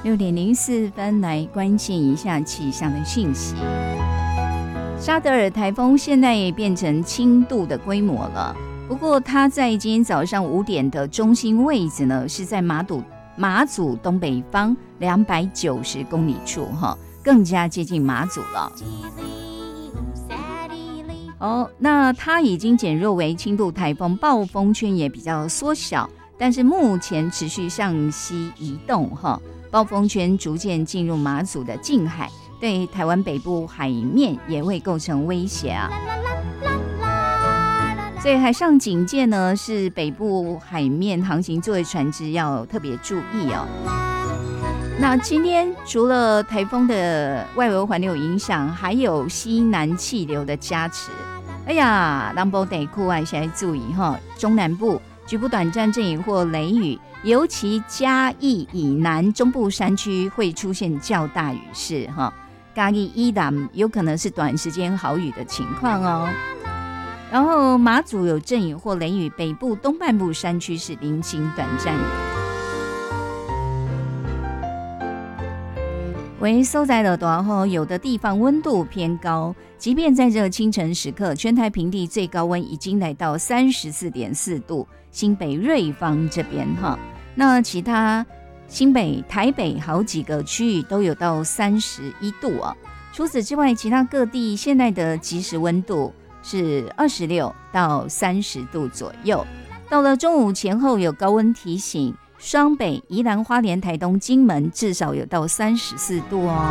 6:04来关心一下气象的讯息。沙德尔台风现在也变成轻度的规模了，不过它在今天早上5点的中心位置呢，是在马祖东北方290公里处，更加接近马祖了。那它已经减弱为轻度台风，暴风圈也比较缩小，但是目前持续向西移动，暴风圈逐渐进入马祖的近海，对台湾北部海面也会构成威胁啊。所以海上警戒呢，是北部海面航行作业船只要特别注意哦。那今天除了台风的外围环流影响，还有西南气流的加持。哎呀，南部地区啊，现在注意中南部局部短暂阵雨或雷雨，尤其嘉义以南中部山区会出现较大雨势嘉义以南有可能是短时间豪雨的情况哦。然后马祖有阵雨或雷雨，北部东半部山区是零星短暂雨。为所在的大后，有的地方温度偏高，即便在这清晨时刻，全台平地最高温已经来到34.4度，新北瑞芳这边那其他新北、台北好几个区域都有到31度啊。除此之外，其他各地现在的即时温度是26到30度左右。到了中午前后有高温提醒，双北、宜兰花莲、台东、金门至少有到34度哦。